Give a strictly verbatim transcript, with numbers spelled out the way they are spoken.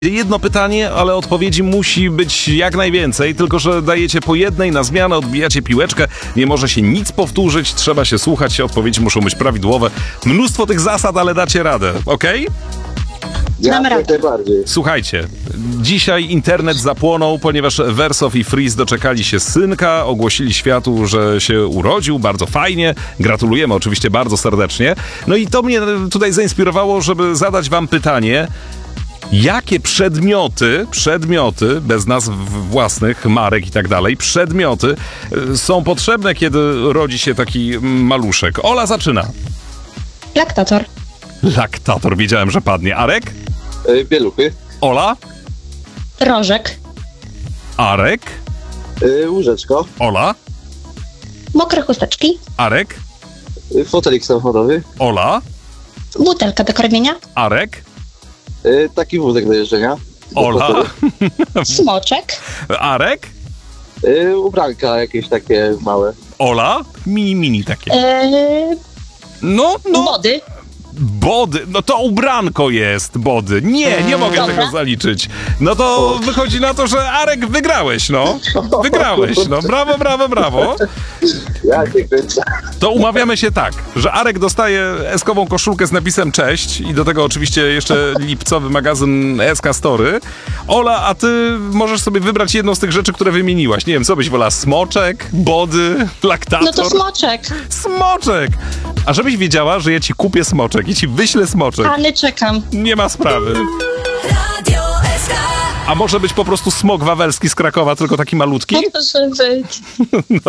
Jedno pytanie, ale odpowiedzi musi być jak najwięcej, tylko że dajecie po jednej na zmianę, odbijacie piłeczkę, nie może się nic powtórzyć, trzeba się słuchać, odpowiedzi muszą być prawidłowe. Mnóstwo tych zasad, ale dacie radę, okej? Damy radę. Najbardziej. Słuchajcie, dzisiaj internet zapłonął, ponieważ Wersow i Freeze doczekali się synka, ogłosili światu, że się urodził, bardzo fajnie, gratulujemy oczywiście bardzo serdecznie. No i to mnie tutaj zainspirowało, żeby zadać wam pytanie, jakie przedmioty, przedmioty, bez nazw własnych, marek i tak dalej, przedmioty y, są potrzebne, kiedy rodzi się taki maluszek? Ola zaczyna. Laktator. Laktator, wiedziałem, że padnie. Arek? Yy, Bieluchy. Ola? Rożek. Arek? Yy, łóżeczko. Ola? Mokre chusteczki. Arek? Yy, fotelik samochodowy. Ola? Butelka do karmienia. Arek? Yy, taki wózek do jeżdżenia. Do Ola? fotelu. Smoczek. Arek? Yy, ubranka jakieś takie małe. Ola? Mini, mini takie. Yy, No, no. Wody. Body, no to ubranko jest, body. Nie, nie mogę Dobra. tego zaliczyć. No to wychodzi na to, że Arek wygrałeś, no. Wygrałeś, no. Brawo, brawo, brawo. Ja cię kręcę. To umawiamy się tak, że Arek dostaje eskową koszulkę z napisem cześć i do tego oczywiście jeszcze lipcowy magazyn S K Story. Ola, a ty możesz sobie wybrać jedną z tych rzeczy, które wymieniłaś. Nie wiem, co byś wolała? Smoczek, body, laktator? No to smoczek. Smoczek! A żebyś wiedziała, że ja ci kupię smoczek i ci wyślę smoczek. Any czekam. Nie ma sprawy. A może być po prostu smok wawelski z Krakowa, tylko taki malutki? Może być. No